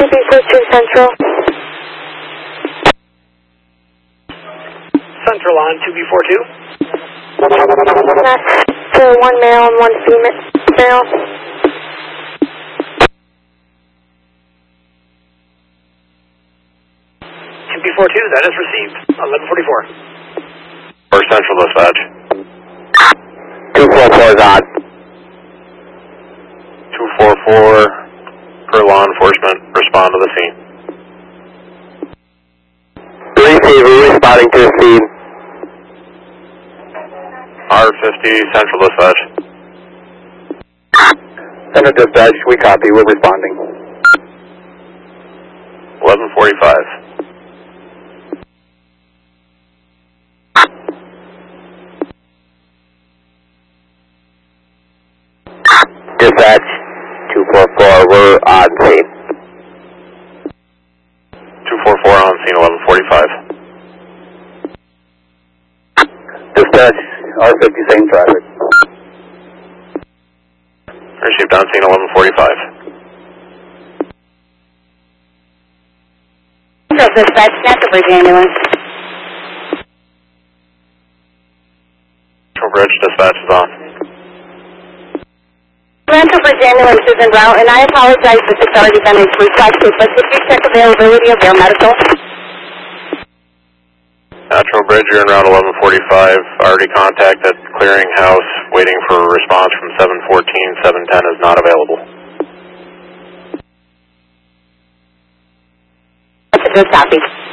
2B42 Central. Central on 2B42. That's 1 male and 1 female. 2B42, that is received. 1144. For Central Dispatch. 244 is on. 244 per law enforcement, respond to the scene. Receiver responding to the scene. R50 Central Dispatch. Central Dispatch, we copy, we're responding. 1145. Dispatch 244, we're on scene. 244 on scene, 1145. Dispatch, R50, same traffic. Received on scene, 1145. Dispatch, Central Bridge ambulance. Central Bridge Dispatch is on. Central Bridge ambulance is en route, and I apologize if it's already been requested, but did you check availability of their medical? Central Bridge, you're en route 1145. Already contacted Clearinghouse, waiting for a response from 714. 710 is not available. That's a good copy.